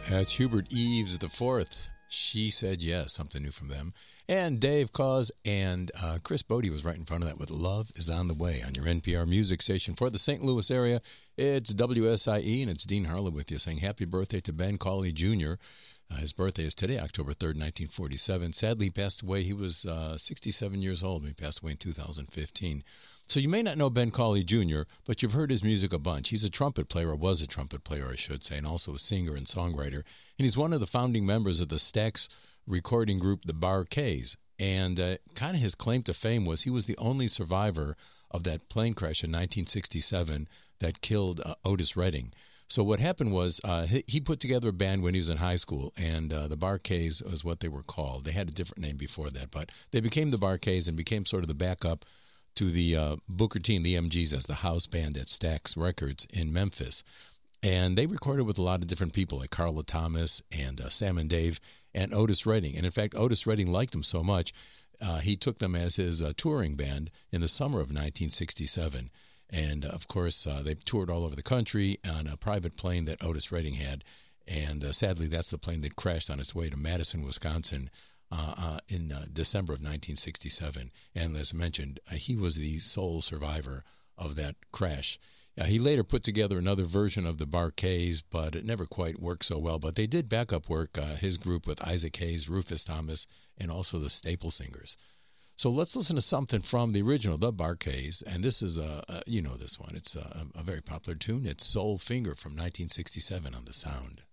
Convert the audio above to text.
That's Hubert Eaves the Fourth. She Said Yes, something new from them. And Dave Cause and Chris Bodie was right in front of that with Love is on the Way on your NPR music station for the St. Louis area. It's WSIE, and it's Dean Harlow with you saying happy birthday to Ben Cauley Jr. His birthday is today, October 3rd, 1947. Sadly, he passed away. He was 67 years old when he passed away in 2015. So you may not know Ben Cauley Jr., but you've heard his music a bunch. He's a trumpet player, or was a trumpet player, I should say, and also a singer and songwriter. And he's one of the founding members of the Stax recording group, the Bar-Kays. And kind of his claim to fame was he was the only survivor of that plane crash in 1967 that killed Otis Redding. So what happened was he put together a band when he was in high school, and the Bar-Kays was what they were called. They had a different name before that, but they became the Bar-Kays and became sort of the backup to the Booker T and the MGs as the house band at Stax Records in Memphis. And they recorded with a lot of different people like Carla Thomas and Sam and Dave and Otis Redding. And in fact, Otis Redding liked them so much, he took them as his touring band in the summer of 1967. And of course, they toured all over the country on a private plane that Otis Redding had. And sadly, that's the plane that crashed on its way to Madison, Wisconsin, in December of 1967. And as mentioned, he was the sole survivor of that crash. He later put together another version of the Bar-Kays, but it never quite worked so well. But they did backup work, his group with Isaac Hayes, Rufus Thomas, and also the Staple Singers. So let's listen to something from the original, the Bar-Kays. And this is, you know this one. It's a very popular tune. It's Soul Finger from 1967 on The Sound.